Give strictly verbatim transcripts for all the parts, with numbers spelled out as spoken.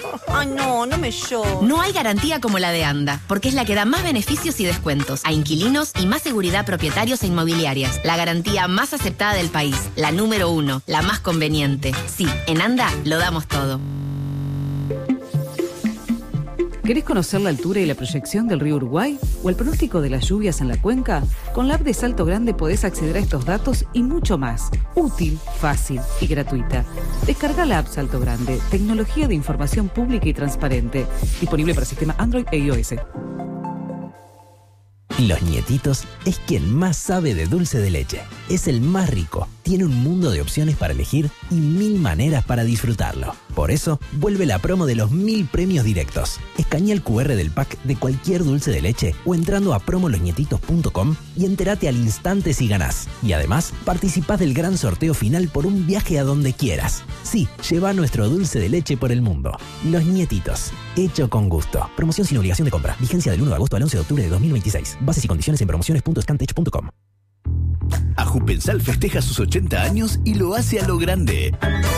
Ay, no, no me llores. No hay garantía como la de ANDA, porque es la que da más beneficios y descuentos a inquilinos y más seguridad a propietarios e inmobiliarias. La garantía más aceptada del país, la número uno, la más conveniente. Sí, en ANDA lo damos todo. ¿Querés conocer la altura y la proyección del río Uruguay? ¿O el pronóstico de las lluvias en la cuenca? Con la app de Salto Grande podés acceder a estos datos y mucho más. Útil, fácil y gratuita. Descarga la app Salto Grande, tecnología de información pública y transparente. Disponible para sistema Android e iOS. Los Nietitos es quien más sabe de dulce de leche. Es el más rico, tiene un mundo de opciones para elegir y mil maneras para disfrutarlo. Por eso, vuelve la promo de los mil premios directos. Escanea el cu erre del pack de cualquier dulce de leche o entrando a promo los nietitos punto com y entérate al instante si ganás. Y además, participás del gran sorteo final por un viaje a donde quieras. Sí, lleva nuestro dulce de leche por el mundo. Los Nietitos, hecho con gusto. Promoción sin obligación de compra. Vigencia del uno de agosto al once de octubre de dos mil veintiséis. Bases y condiciones en promociones punto scantech punto com. Ajupensal festeja sus ochenta años y lo hace a lo grande.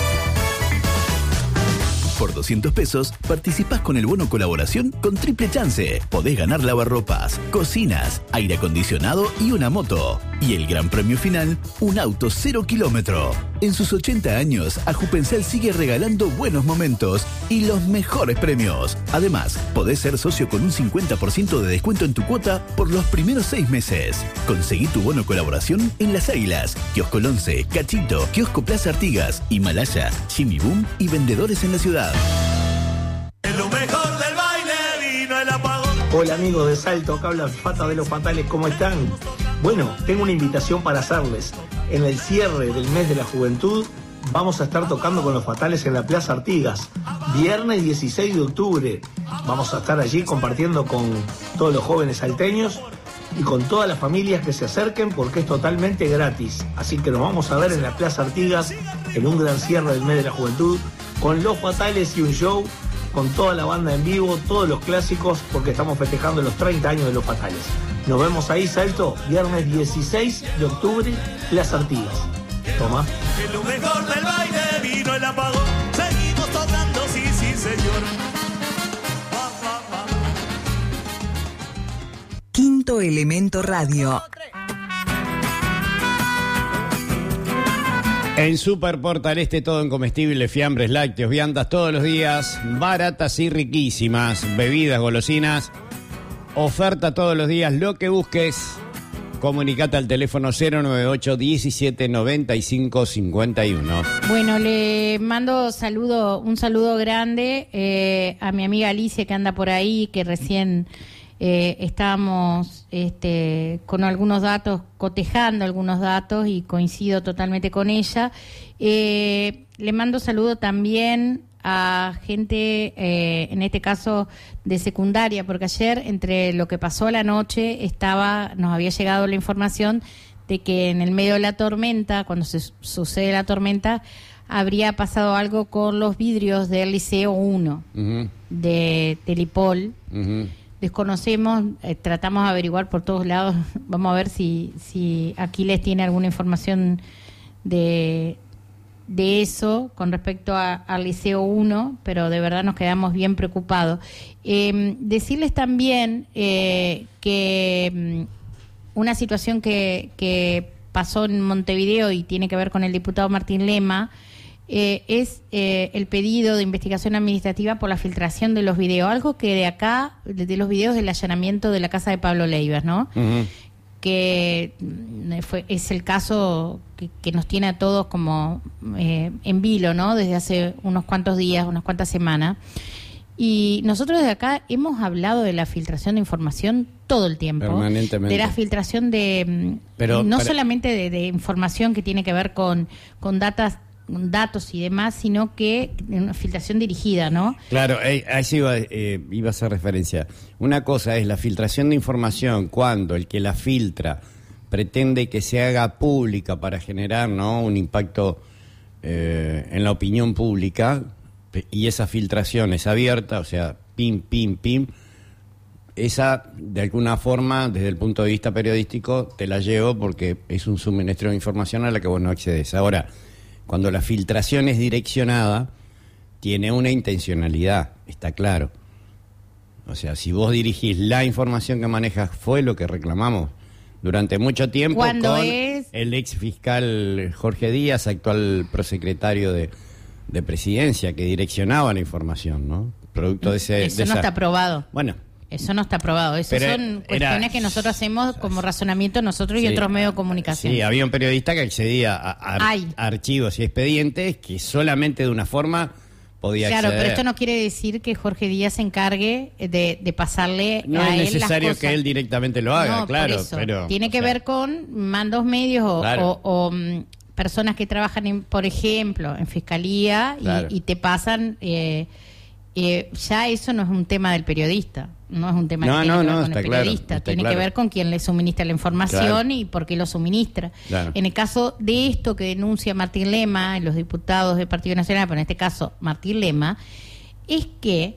Por doscientos pesos, participás con el bono colaboración con triple chance. Podés ganar lavarropas, cocinas, aire acondicionado y una moto. Y el gran premio final, un auto cero kilómetro. En sus ochenta años, Ajupensal sigue regalando buenos momentos y los mejores premios. Además, podés ser socio con un cincuenta por ciento de descuento en tu cuota por los primeros seis meses. Conseguí tu bono colaboración en Las Águilas, Kiosco Once, Cachito, Kiosco Plaza Artigas, Himalaya, Jimmy Boom y vendedores en la ciudad. Lo mejor del baile vino el apagón. Hola amigos de Salto, acá habla Fata de los Fatales, ¿cómo están? Bueno, tengo una invitación para hacerles. En el cierre del mes de la juventud vamos a estar tocando con los Fatales en la Plaza Artigas, viernes dieciséis de octubre. Vamos a estar allí compartiendo con todos los jóvenes salteños y con todas las familias que se acerquen porque es totalmente gratis. Así que nos vamos a ver en la Plaza Artigas en un gran cierre del mes de la juventud con los Fatales y un show con toda la banda en vivo, todos los clásicos, porque estamos festejando los treinta años de los Fatales. Nos vemos ahí, Salto, viernes dieciséis de octubre, Plaza Artigas. Toma. En lo mejor del baile vino el apagón. Seguimos tocando, sí, sí, señor. Va, va, va. Quinto Elemento Radio. En Super Portal Este, todo en comestibles, fiambres, lácteos, viandas, todos los días, baratas y riquísimas, bebidas, golosinas, oferta todos los días, lo que busques. Comunicate al teléfono cero nueve ocho, diecisiete, noventa y cinco, cincuenta y uno. Bueno, le mando saludo, un saludo grande eh, a mi amiga Alicia que anda por ahí, que recién eh, estábamos este, con algunos datos, cotejando algunos datos y coincido totalmente con ella. Eh, le mando saludo también a gente, eh, en este caso de secundaria, porque ayer entre lo que pasó a la noche estaba, nos había llegado la información de que en el medio de la tormenta, cuando se sucede la tormenta, habría pasado algo con los vidrios del Liceo uno uh-huh. de Telipol. Uh-huh. Desconocemos, eh, tratamos de averiguar por todos lados, vamos a ver si, si Aquiles tiene alguna información de... de eso con respecto a, al Liceo uno, pero de verdad nos quedamos bien preocupados. Eh, decirles también eh, que um, una situación que, que pasó en Montevideo y tiene que ver con el diputado Martín Lema eh, es eh, el pedido de investigación administrativa por la filtración de los videos, algo que de acá, de, de los videos del allanamiento de la casa de Pablo Leivas, ¿no? Uh-huh. Que fue, es el caso que, que nos tiene a todos como eh, en vilo, ¿no? Desde hace unos cuantos días, unas cuantas semanas. Y nosotros desde acá hemos hablado de la filtración de información todo el tiempo. Permanentemente. De la filtración de... Pero, no para... solamente de, de información que tiene que ver con, con datas, datos y demás, sino que una filtración dirigida, ¿sí? Claro, eh, a eso iba, eh, iba a hacer referencia. Una cosa es la filtración de información cuando el que la filtra pretende que se haga pública para generar, ¿no?, un impacto eh, en la opinión pública, y esa filtración es abierta, o sea, pim, pim, pim. Esa, de alguna forma, desde el punto de vista periodístico, te la llevo porque es un suministro de información a la que vos no accedes. Ahora, cuando la filtración es direccionada, tiene una intencionalidad, está claro. O sea, si vos dirigís la información que manejas, fue lo que reclamamos durante mucho tiempo Cuando con es... el ex fiscal Jorge Díaz, actual prosecretario de, de Presidencia, que direccionaba la información, ¿no? Producto de ese... Eso de no esa... está aprobado. Bueno. Eso no está aprobado. Eso Pero son era... cuestiones que nosotros hacemos como razonamiento nosotros sí, y otros medios de comunicación. Sí, había un periodista que accedía a, a ar- archivos y expedientes que solamente de una forma podía Claro, acceder. pero esto no quiere decir que Jorge Díaz se encargue de, de pasarle No a es él las necesario cosas. que él directamente lo haga, No, claro. por eso. Pero, Tiene que sea, ver con mandos medios o, Claro. o, o, mm, personas que trabajan, en, por ejemplo, en fiscalía y, Claro. y te pasan... Eh, eh, ya eso no es un tema del periodista, no es un tema No, que tiene no, que ver no, con está el claro, periodista, está tiene claro. que ver con quién le suministra la información Claro. y por qué lo suministra. Claro. En el caso de esto que denuncia Martín Lema, los diputados del Partido Nacional, pero en este caso Martín Lema, es que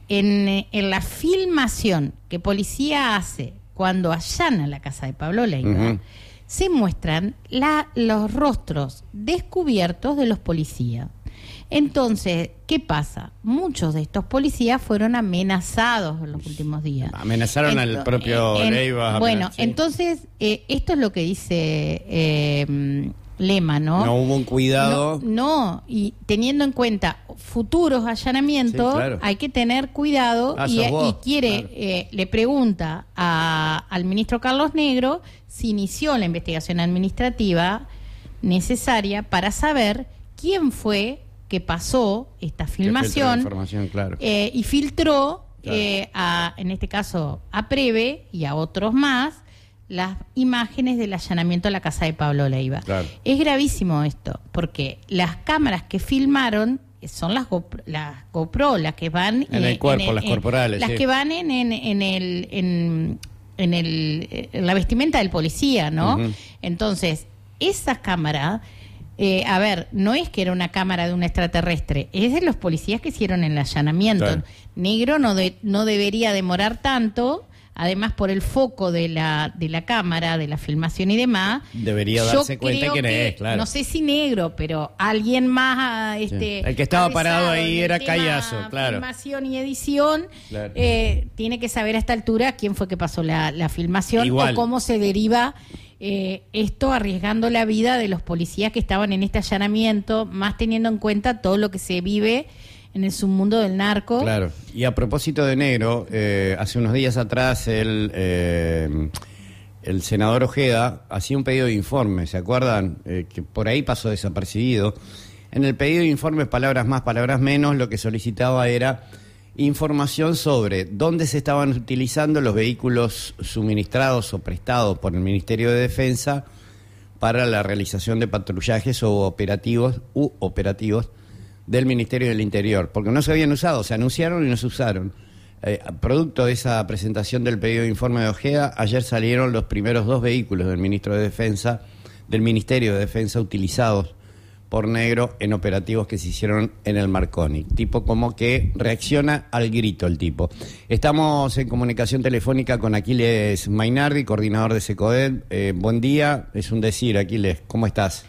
en, en la filmación que policía hace cuando allana la casa de Pablo Leiva, Ujú. se muestran la, los rostros descubiertos de los policías. Entonces, ¿qué pasa? Muchos de estos policías fueron amenazados en los últimos días. Amenazaron al Ento- propio en- Leiva. Bueno, sí. entonces, eh, esto es lo que dice eh, Lema, ¿no? No hubo un cuidado. No, no, y teniendo en cuenta futuros allanamientos, Sí, claro. hay que tener cuidado. Ah, y, sos vos, y quiere, claro. eh, le pregunta a- al ministro Carlos Negro si inició la investigación administrativa necesaria para saber quién fue que pasó esta Que filtra la filmación información, claro. eh, y filtró, Claro. eh, a, en este caso, a Preve y a otros más, las imágenes del allanamiento a la casa de Pablo Leiva. Claro. Es gravísimo esto, porque las cámaras que filmaron son las GoPro, las, GoPro, las que van... En el cuerpo, las en- corporales, Las sí. que van en, en, en el... En, en el, en la vestimenta del policía, ¿no? Ujú. Entonces, esas cámaras... Eh, a ver, no es que era una cámara de un extraterrestre, es de los policías que hicieron el allanamiento. Claro. Negro no, de- no debería demorar tanto, además por el foco de la, de la cámara, de la filmación y demás. Debería Yo darse cuenta creo quién que, es, claro. No sé si Negro, pero alguien más ah, este, El que estaba avesado parado ahí en el era tema Callazo, claro. Filmación y edición, Claro. eh, tiene que saber a esta altura quién fue que pasó la, la filmación Igual. o cómo se deriva eh, esto arriesgando la vida de los policías que estaban en este allanamiento, más teniendo en cuenta todo lo que se vive en el submundo del narco. Claro. Y a propósito de Negro, eh, hace unos días atrás el, eh, el senador Ojeda hacía un pedido de informe, ¿se acuerdan? Eh, que por ahí pasó desapercibido. En el pedido de informe, palabras más, palabras menos, lo que solicitaba era información sobre dónde se estaban utilizando los vehículos suministrados o prestados por el Ministerio de Defensa para la realización de patrullajes o operativos u operativos del Ministerio del Interior, porque no se habían usado, se anunciaron y no se usaron. Eh, producto de esa presentación del pedido de informe de Ojeda, ayer salieron los primeros dos vehículos del ministro de Defensa, del Ministerio de Defensa, utilizados por Negro en operativos que se hicieron en el Marconi. Tipo como que reacciona al grito el tipo. Estamos en comunicación telefónica con Aquiles Mainardi, coordinador de SECODET. Eh, buen día, es un decir, Aquiles, ¿cómo estás?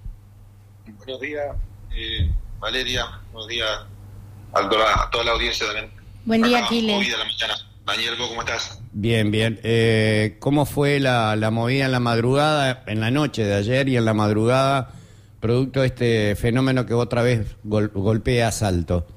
Buenos días, eh, Valeria, buenos días a toda, a toda la audiencia también. Buen día, Acá, Aquiles. movida la mañana. Daniel, ¿vos cómo estás? Bien, bien. Eh, ¿Cómo fue la, la movida en la madrugada, en la noche de ayer y en la madrugada, producto de este fenómeno que otra vez gol, golpea asalto?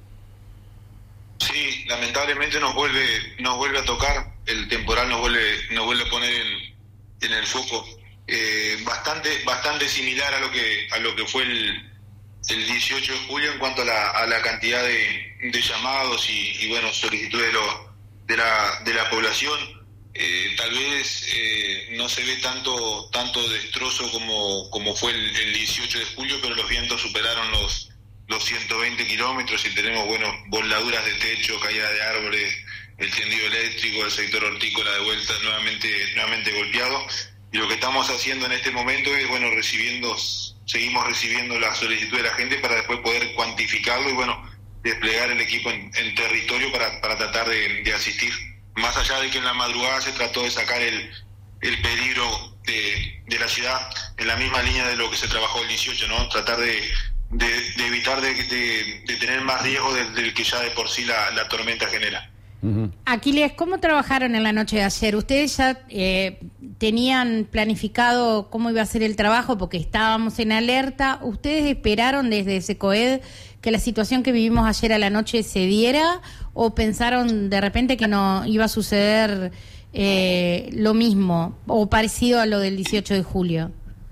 Sí, lamentablemente nos vuelve nos vuelve a tocar, el temporal nos vuelve nos vuelve a poner en, en el foco. Eh, bastante bastante similar a lo que a lo que fue el, el dieciocho de julio en cuanto a la, a la cantidad de, de llamados y, y bueno, solicitudes de, lo, de, la, de la población. Eh, tal vez eh, no se ve tanto tanto destrozo como, como fue el, el dieciocho de julio, pero los vientos superaron los, los ciento veinte kilómetros y tenemos, bueno, voladuras de techo, caída de árboles, el tendido eléctrico, el sector hortícola de vuelta nuevamente, nuevamente golpeado. Y lo que estamos haciendo en este momento es, bueno, recibiendo, seguimos recibiendo la solicitud de la gente para después poder cuantificarlo y, bueno, desplegar el equipo en, en territorio para, para tratar de, de asistir. Más allá de que en la madrugada se trató de sacar el, el peligro de, de la ciudad en la misma línea de lo que se trabajó el dieciocho, ¿no? Tratar de, de, de evitar de, de, de tener más riesgo del, del que ya de por sí la, la tormenta genera. Uh-huh. Aquiles, ¿cómo trabajaron en la noche de ayer? ¿Ustedes ya eh, tenían planificado cómo iba a ser el trabajo? Porque estábamos en alerta. ¿Ustedes esperaron desde SECOED que la situación que vivimos ayer a la noche se diera? ¿O pensaron de repente que no iba a suceder eh, lo mismo o parecido a lo del dieciocho de julio?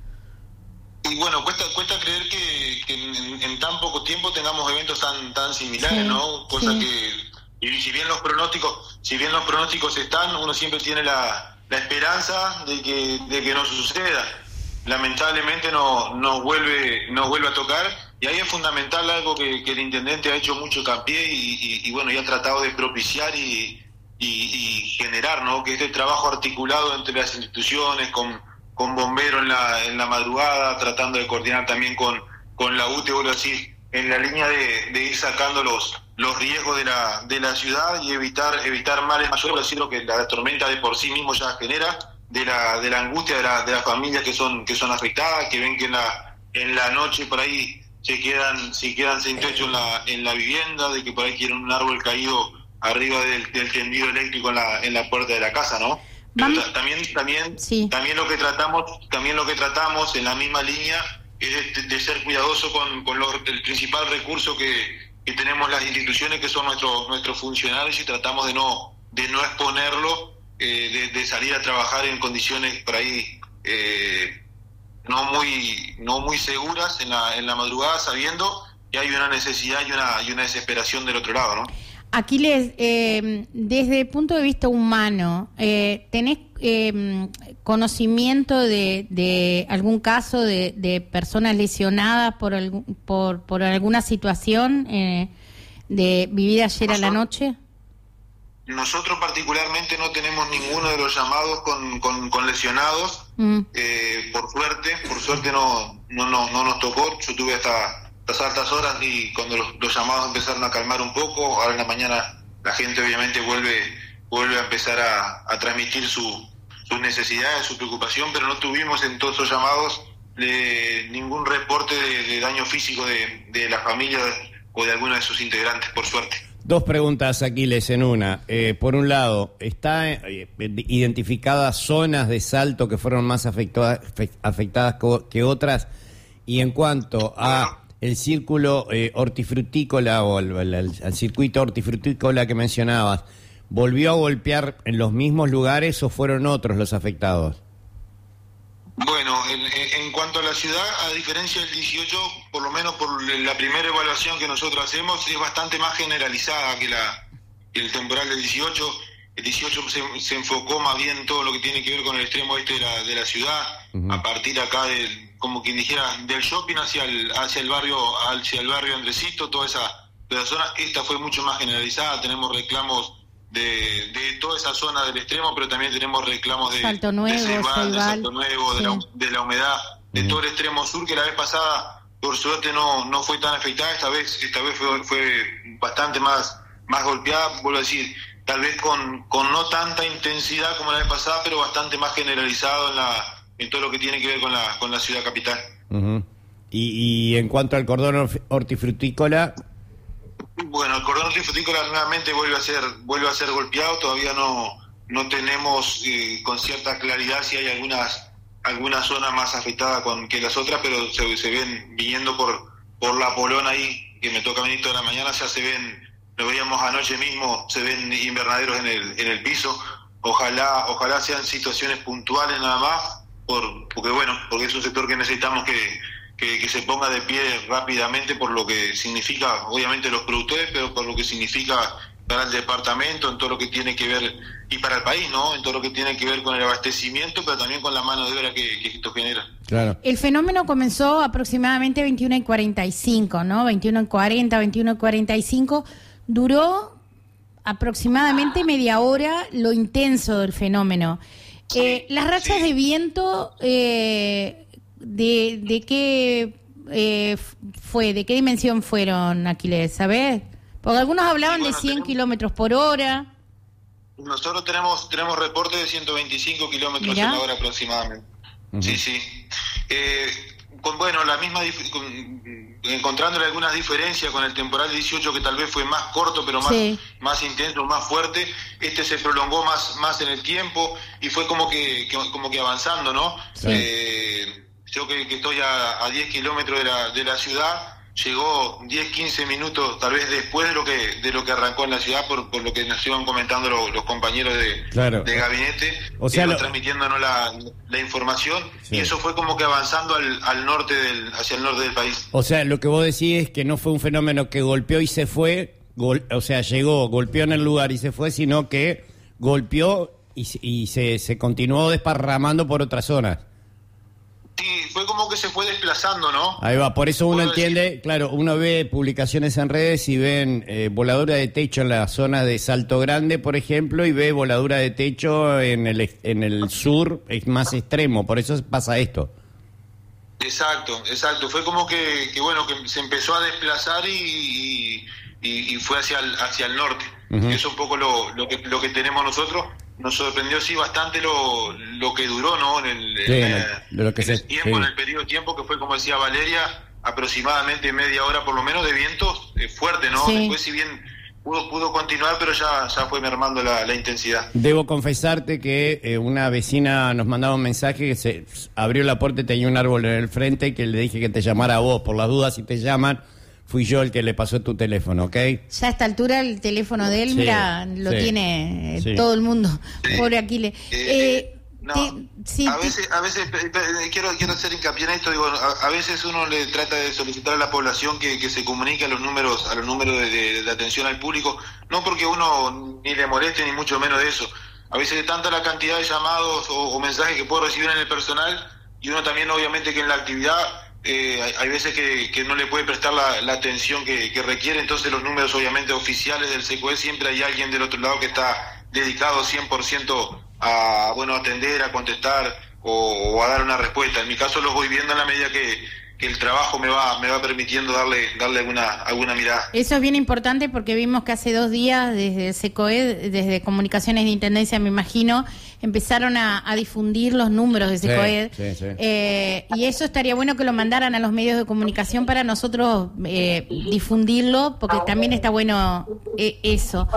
Y bueno, cuesta cuesta creer que, que en, en tan poco tiempo tengamos eventos tan tan similares, sí, ¿no? Cosa sí. que... Y si bien los pronósticos, si bien los pronósticos están, uno siempre tiene la, la esperanza de que, de que no suceda. Lamentablemente no, nos vuelve, nos vuelve a tocar, y ahí es fundamental algo que, que el intendente ha hecho mucho hincapié y, y, y bueno, y ha tratado de propiciar y, y, y generar, ¿no? Que este trabajo articulado entre las instituciones, con, con bomberos en la, en la madrugada, tratando de coordinar también con, con la U T E, vuelvo a decir, en la línea de, de ir sacando los los riesgos de la de la ciudad y evitar evitar males mayores, por decir lo que la tormenta de por sí mismo ya genera, de la de la angustia de la de las familias que son que son afectadas, que ven que en la en la noche por ahí se quedan se quedan sin techo en la en la vivienda, de que por ahí quieren un árbol caído arriba del, del tendido eléctrico en la en la puerta de la casa, ¿no? Pero también también sí. también lo que tratamos también lo que tratamos en la misma línea es de, de ser cuidadoso con con los, el principal recurso que que tenemos las instituciones, que son nuestros nuestros funcionarios, y tratamos de no de no exponerlo, eh, de, de salir a trabajar en condiciones por ahí eh, no muy no muy seguras en la en la madrugada, sabiendo que hay una necesidad y una y una desesperación del otro lado, ¿no? Aquiles, eh, desde el punto de vista humano, eh, ¿tenés eh, conocimiento de, de algún caso de, de personas lesionadas por, algún, por, por alguna situación eh, de vivida ayer nosotros, a la noche? Nosotros particularmente no tenemos ninguno de los llamados con, con, con lesionados, mm. eh, por suerte, por suerte no, no, no, no nos tocó. Yo tuve hasta las altas horas y cuando los, los llamados empezaron a calmar un poco, ahora en la mañana la gente obviamente vuelve vuelve a empezar a, a transmitir su, sus necesidades, su preocupación, pero no tuvimos en todos esos llamados de, ningún reporte de, de daño físico de, de la familia o de alguno de sus integrantes, por suerte. Dos preguntas, Aquiles, en una. Eh, por un lado, ¿está eh, identificadas zonas de Salto que fueron más afectadas, afectadas que otras? Y en cuanto a el círculo eh, hortifrutícola o al, al, al circuito hortifrutícola que mencionabas, ¿volvió a golpear en los mismos lugares o fueron otros los afectados? Bueno, en, en cuanto a la ciudad, a diferencia del dieciocho, por lo menos por la primera evaluación que nosotros hacemos, es bastante más generalizada que, la, que el temporal del dieciocho. El dieciocho se, se enfocó más bien en todo lo que tiene que ver con el extremo este de la, de la ciudad, uh-huh. a partir acá del, como quien dijera, del shopping hacia el hacia el barrio hacia el barrio Andresito, toda esa, toda esa zona. Esta fue mucho más generalizada. Tenemos reclamos de, de toda esa zona del extremo, pero también tenemos reclamos de Salto Nuevo, de, Ceibal, de Salto Nuevo, sí. de, la, de la humedad, de uh-huh. todo el extremo sur, que la vez pasada por suerte no no fue tan afectada. Esta vez esta vez fue, fue bastante más más golpeada, vuelvo a decir, tal vez con, con no tanta intensidad como la vez pasada, pero bastante más generalizado en la en todo lo que tiene que ver con la con la ciudad capital. Uh-huh. y, y en cuanto al cordón hortifrutícola, bueno, el cordón hortifrutícola nuevamente vuelve a ser vuelve a ser golpeado. Todavía no no tenemos eh, con cierta claridad si hay algunas algunas zonas más afectadas con que las otras, pero se, se ven viniendo por por la Polón ahí, que me toca venir toda la mañana, ya se ven. Lo veíamos anoche mismo, se ven invernaderos en el en el piso. Ojalá ojalá sean situaciones puntuales nada más, por porque bueno, porque es un sector que necesitamos que, que, que se ponga de pie rápidamente, por lo que significa, obviamente, los productores, pero por lo que significa para el departamento, en todo lo que tiene que ver, y para el país, ¿no? En todo lo que tiene que ver con el abastecimiento, pero también con la mano de obra que, que esto genera. Claro. El fenómeno comenzó aproximadamente veintiuno y cuarenta y cinco, ¿no? veintiuno y cuarenta, veintiuno y cuarenta y cinco. Duró aproximadamente media hora lo intenso del fenómeno. Eh, las rachas de viento, eh, de, ¿de qué eh, fue? ¿De qué dimensión fueron, Aquiles? ¿Sabés? Porque algunos hablaban bueno, de cien tenemos, kilómetros por hora. Nosotros tenemos tenemos reporte de ciento veinticinco kilómetros en la hora aproximadamente. Uh-huh. Sí, sí. Eh, con bueno, la misma dif- con, encontrándole algunas diferencias con el temporal dieciocho, que tal vez fue más corto, pero más, sí. más intenso, más fuerte. Este se prolongó más, más en el tiempo y fue como que, que como que avanzando, ¿no? Sí. Eh, yo que, que estoy a, a diez kilómetros de la, de la ciudad, llegó diez, quince minutos tal vez después de lo que de lo que arrancó en la ciudad, por, por lo que nos iban comentando los, los compañeros de, claro. de gabinete, o sea, iban lo... transmitiéndonos la, la información, sí. Y eso fue como que avanzando al, al norte del, hacia el norte del país. O sea, lo que vos decís es que no fue un fenómeno que golpeó y se fue, gol, o sea, llegó, golpeó en el lugar y se fue, sino que golpeó y, y se, se continuó desparramando por otras zonas. Sí, fue como que se fue desplazando, ¿no? Ahí va, por eso uno Puedo entiende, decir... claro, uno ve publicaciones en redes y ven eh, voladura de techo en la zona de Salto Grande, por ejemplo, y ve voladura de techo en el en el sur, es más extremo, por eso pasa esto. Exacto, exacto, fue como que, que bueno, que se empezó a desplazar y, y, y fue hacia el, hacia el norte. Uh-huh. Eso es un poco lo, lo, que, lo que tenemos nosotros. Nos sorprendió sí bastante lo, lo que duró, ¿no? En el, sí, en, en el, lo que en se, el tiempo, sí. en el periodo de tiempo, que fue, como decía Valeria, aproximadamente media hora por lo menos de vientos eh, fuerte, ¿no? Sí. Después, si bien pudo, pudo continuar, pero ya, ya fue mermando la, la intensidad. Debo confesarte que eh, una vecina nos mandaba un mensaje que se abrió la puerta y tenía un árbol en el frente, que le dije que te llamara a vos. Por las dudas, si te llaman, fui yo el que le pasó tu teléfono, ¿ok? Ya a esta altura el teléfono de él, sí, mira, lo sí, tiene sí. todo el mundo. Sí. Pobre Aquiles. Eh, Eh, no, te, sí, a te... veces, a veces quiero quiero hacer hincapié en esto. Digo, a, a veces uno le trata de solicitar a la población que, que se comunique a los números, a los números de, de, de atención al público, no porque uno ni le moleste ni mucho menos de eso. A veces de tanta la cantidad de llamados o, o mensajes que puedo recibir en el personal, y uno también obviamente que en la actividad eh, hay, hay veces que, que no le puede prestar la, la atención que, que requiere. Entonces los números obviamente oficiales del C E C O E siempre hay alguien del otro lado que está dedicado cien por ciento a bueno atender, a contestar o, o a dar una respuesta. En mi caso los voy viendo en la medida que, que el trabajo me va me va permitiendo darle darle alguna alguna mirada. Eso es bien importante porque vimos que hace dos días desde el C E C O E, desde Comunicaciones de Intendencia, me imagino, empezaron a, a difundir los números de C E C O E. Sí, sí, sí. Eh, y eso estaría bueno que lo mandaran a los medios de comunicación para nosotros eh, difundirlo, porque también está bueno eh, eso.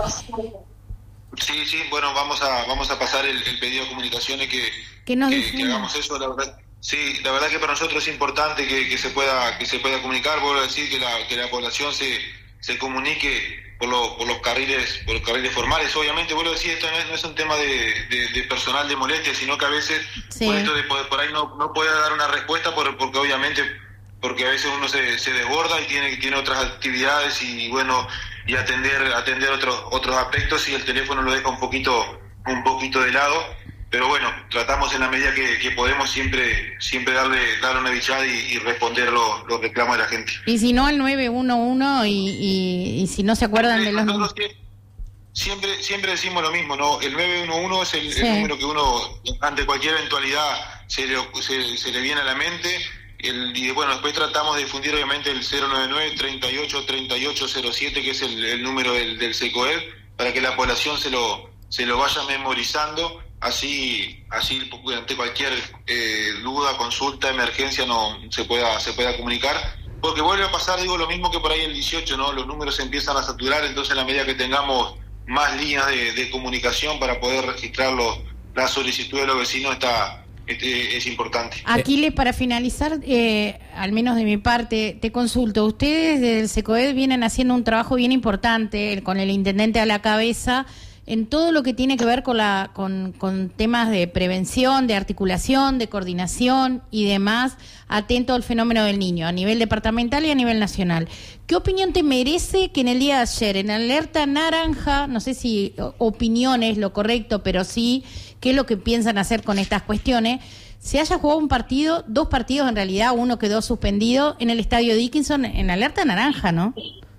Sí, sí, bueno, vamos a vamos a pasar el, el pedido de comunicaciones que, que, nos que, que hagamos eso, la verdad. Sí, la verdad que para nosotros es importante que, que se pueda que se pueda comunicar. Vuelvo a decir que la que la población se se comunique por los por los carriles por los carriles formales. Obviamente, vuelvo a decir, esto no es, no es un tema de, de, de personal de molestia, sino que a veces sí. por esto de por, por ahí no no puede dar una respuesta por, porque obviamente porque a veces uno se, se desborda y tiene tiene otras actividades y bueno y atender atender otros otros aspectos, y el teléfono lo deja un poquito un poquito de lado. Pero bueno, tratamos en la medida que, que podemos siempre siempre darle darle una bichada y, y responder los, los reclamos de la gente. Y si no, al nueve uno uno y, y, y si no se acuerdan de los números. Siempre siempre decimos lo mismo, ¿no? El nueve uno uno es el, sí. el número que uno, ante cualquier eventualidad, se le, se, se le viene a la mente. El, y bueno, después tratamos de difundir obviamente el cero nueve nueve, treinta y ocho, treinta y ocho cero siete, que es el, el número del, del C E C O E, para que la población se lo, se lo vaya memorizando. Así, así ante cualquier eh, duda, consulta, emergencia, no se pueda se pueda comunicar, porque vuelve a pasar, digo, lo mismo que por ahí el dieciocho, ¿no? Los números se empiezan a saturar, entonces en la medida que tengamos más líneas de, de comunicación para poder registrar los, la solicitud de los vecinos está este, es importante. Aquiles, para finalizar, eh, al menos de mi parte, te consulto. Ustedes desde el C E C O E vienen haciendo un trabajo bien importante con el intendente a la cabeza, en todo lo que tiene que ver con, la, con, con temas de prevención, de articulación, de coordinación y demás, atento al fenómeno del niño, a nivel departamental y a nivel nacional. ¿Qué opinión te merece que en el día de ayer, en alerta naranja, no sé si opinión es lo correcto, pero sí, qué es lo que piensan hacer con estas cuestiones, se haya jugado un partido, dos partidos en realidad, uno quedó suspendido en el Estadio Dickinson en alerta naranja, ¿no?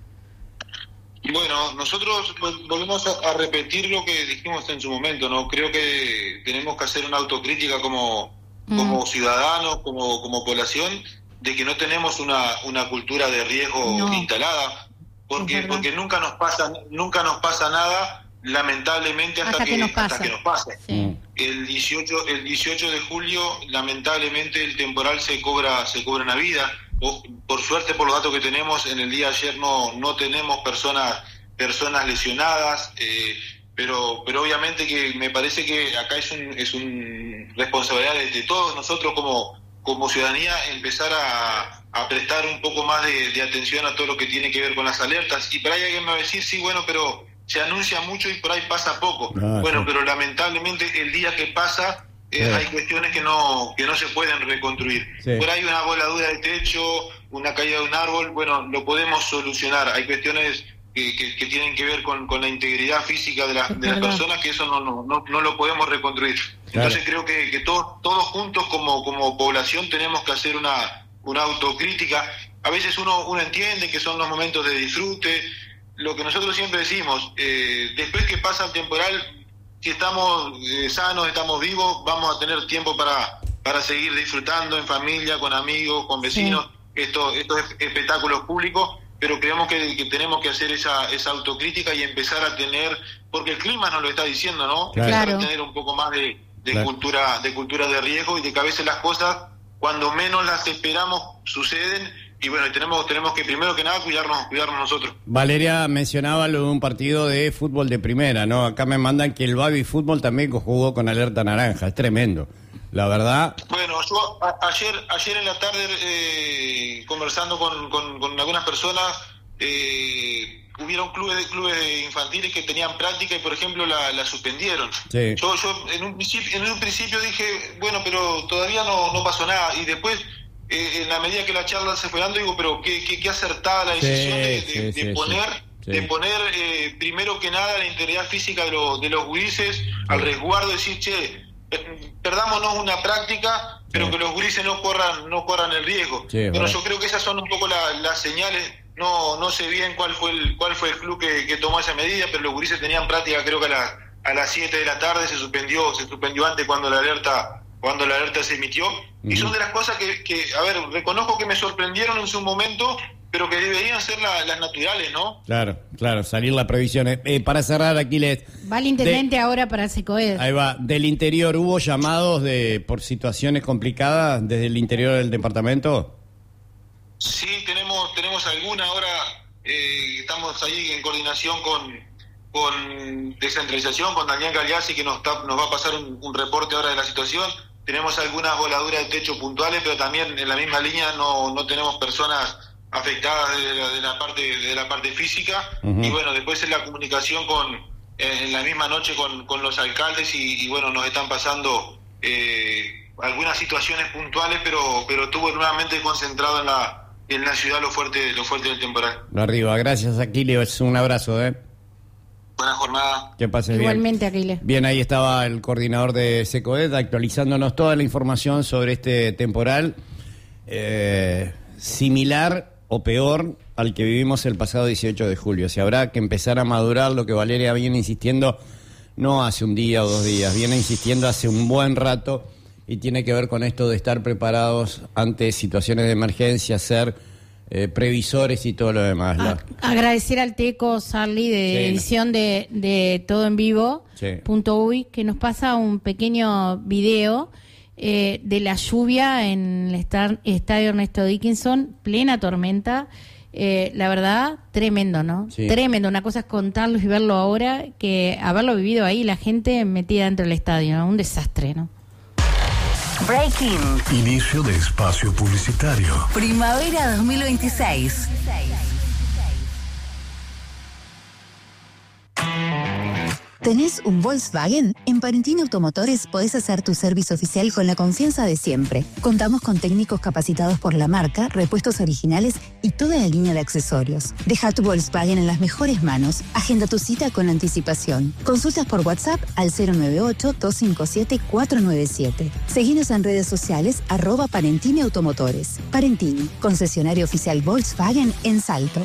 Bueno, nosotros volvemos a repetir lo que dijimos en su momento, ¿no? Creo que tenemos que hacer una autocrítica como, mm. como ciudadanos, como, como población, de que no tenemos una, una cultura de riesgo no. instalada, porque porque nunca nos pasa nunca nos pasa nada, lamentablemente, hasta, hasta que, que nos pasa. Hasta que nos pasa. Sí. el dieciocho, el dieciocho de julio, lamentablemente, el temporal se cobra, se cobra una vida. O, por suerte, por los datos que tenemos, en el día de ayer no, no tenemos personas, personas lesionadas, eh, pero, pero obviamente que me parece que acá es un, es un responsabilidad de, de todos nosotros como, como ciudadanía empezar a, a prestar un poco más de, de atención a todo lo que tiene que ver con las alertas. Y por ahí alguien me va a decir, sí, bueno, pero se anuncia mucho y por ahí pasa poco. Ah, bueno, sí. Pero lamentablemente el día que pasa eh, sí. hay cuestiones que no que no se pueden reconstruir. Sí. Por ahí una voladura de techo, una caída de un árbol, bueno, lo podemos solucionar. Hay cuestiones que, que, que tienen que ver con, con la integridad física de, la, de las personas, que eso no, no, no, no lo podemos reconstruir. Claro. Entonces creo que, que todos, todos juntos como, como población tenemos que hacer una, una autocrítica. A veces uno, uno entiende que son los momentos de disfrute. Lo que nosotros siempre decimos, eh, después que pasa el temporal, si estamos eh, sanos, estamos vivos, vamos a tener tiempo para, para seguir disfrutando en familia, con amigos, con vecinos, sí. estos, estos espectáculos públicos, pero creemos que, que tenemos que hacer esa, esa autocrítica y empezar a tener, porque el clima nos lo está diciendo, ¿no? Claro. Empezar a tener un poco más de, de claro. cultura, de cultura de riesgo, y de que a veces las cosas, cuando menos las esperamos, suceden. Y bueno, tenemos tenemos que primero que nada cuidarnos cuidarnos nosotros. Valeria mencionaba lo de un partido de fútbol de primera, ¿no? Acá me mandan que el Baby Fútbol también jugó con alerta naranja, es tremendo, la verdad. Bueno, yo a, ayer ayer en la tarde, eh, conversando con, con, con algunas personas, eh, hubieron clubes, clubes infantiles que tenían práctica y, por ejemplo, la, la suspendieron. Sí. Yo, yo en, un principio, en un principio dije, bueno, pero todavía no, no pasó nada, y después... Eh, en la medida que la charla se fue dando, digo, pero qué, qué, qué acertada la decisión sí, de, de, sí, de, sí, poner, sí. de poner eh, primero que nada la integridad física de, lo, de los gurises sí. al resguardo, decir, che, perdámonos una práctica, pero sí. que los gurises no corran no corran el riesgo. Sí, bueno, yo creo que esas son un poco la, las señales. No no sé bien cuál fue el cuál fue el club que, que tomó esa medida, pero los gurises tenían práctica, creo que a, la, a las siete de la tarde se suspendió, se suspendió antes cuando la alerta cuando la alerta se emitió, y son de las cosas que, que, a ver, reconozco que me sorprendieron en su momento, pero que deberían ser la, las naturales, ¿no? Claro, claro, salir la previsión. Eh, para cerrar, Aquiles... Va el intendente de, ahora para Secoed. Ahí va, del interior, ¿hubo llamados de por situaciones complicadas desde el interior del departamento? Sí, tenemos tenemos alguna, ahora eh, estamos ahí en coordinación con... con descentralización, con Daniel Gagliasi, que nos, está, nos va a pasar un, un reporte ahora de la situación. Tenemos algunas voladuras de techo puntuales, pero también en la misma línea no, no tenemos personas afectadas de la, de la parte de la parte física. Uh-huh. Y bueno, después en la comunicación con eh, en la misma noche con, con los alcaldes y, y bueno, nos están pasando eh, algunas situaciones puntuales, pero pero estuvo nuevamente concentrado en la en la ciudad lo fuerte lo fuerte del temporal. Arriba, gracias, Aquiles, un abrazo, eh. Buena jornada. Que pases bien. Igualmente, Aquiles. Bien, ahí estaba el coordinador de Secoed actualizándonos toda la información sobre este temporal, eh, similar o peor al que vivimos el pasado dieciocho de julio. O sea, habrá que empezar a madurar lo que Valeria viene insistiendo, no hace un día o dos días, viene insistiendo hace un buen rato, y tiene que ver con esto de estar preparados ante situaciones de emergencia, ser... Eh, previsores y todo lo demás. A, agradecer al Teco Sarli de sí, edición no. de, de Todo en Vivo, sí. punto uy, que nos pasa un pequeño video eh, de la lluvia en el estar, estadio Ernesto Dickinson, plena tormenta. Eh, la verdad, tremendo, ¿no? Sí. Tremendo. Una cosa es contarlo y verlo ahora, que haberlo vivido ahí, la gente metida dentro del estadio, ¿no? Un desastre, ¿no? Breaking. Inicio de espacio publicitario. Primavera dos mil veintiséis. ¿Tenés un Volkswagen? En Parentini Automotores podés hacer tu servicio oficial con la confianza de siempre. Contamos con técnicos capacitados por la marca, repuestos originales y toda la línea de accesorios. Deja tu Volkswagen en las mejores manos. Agenda tu cita con anticipación. Consultas por WhatsApp al cero nueve ocho, dos cinco siete, cuatro nueve siete. Seguinos en redes sociales arroba Parentini Automotores. Parentini, concesionario oficial Volkswagen en Salto.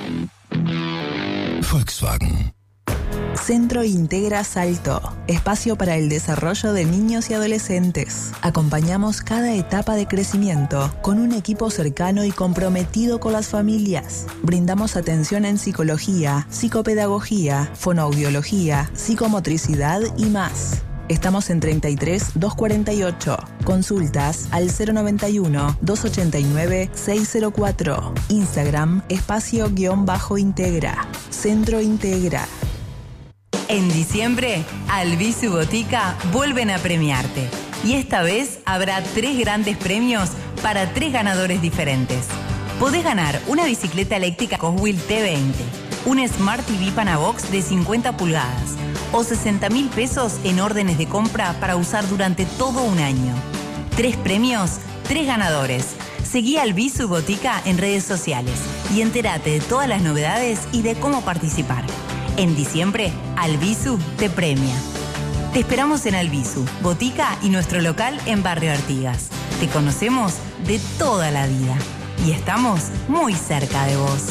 Volkswagen. Centro Integra Salto, espacio para el desarrollo de niños y adolescentes. Acompañamos cada etapa de crecimiento con un equipo cercano y comprometido con las familias. Brindamos atención en psicología, psicopedagogía, fonoaudiología, psicomotricidad y más. Estamos en treinta y tres, doscientos cuarenta y ocho. Consultas al cero noventa y uno, doscientos ochenta y nueve, seiscientos cuatro. Instagram, espacio-integra. Centro Integra. En diciembre, Albizu Botica vuelven a premiarte. Y esta vez habrá tres grandes premios para tres ganadores diferentes. Podés ganar una bicicleta eléctrica Coswheel T veinte, un Smart T V Panavox de cincuenta pulgadas o sesenta mil pesos en órdenes de compra para usar durante todo un año. Tres premios, tres ganadores. Seguí Albizu Botica en redes sociales y entérate de todas las novedades y de cómo participar. En diciembre, Albizu te premia. Te esperamos en Albizu, Botica y nuestro local en Barrio Artigas. Te conocemos de toda la vida y estamos muy cerca de vos.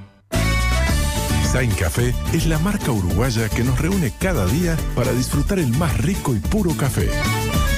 Zain Café es la marca uruguaya que nos reúne cada día para disfrutar el más rico y puro café.